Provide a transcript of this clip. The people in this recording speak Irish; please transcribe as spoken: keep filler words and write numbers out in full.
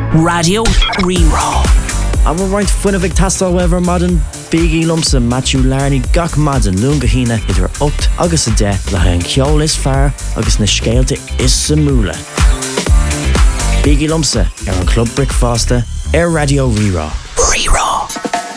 Radio Rerá. A bhar roiint fuinna bheith tastal wever madan Biggie Lumsa Matthew Larney gach madan lunga hína idir ocht agus a de le an ceol is fear agus na scéalte is sa múla. Biggie Lumsa ar an Club Brick Fásta ar Radio Rerá. Rerá.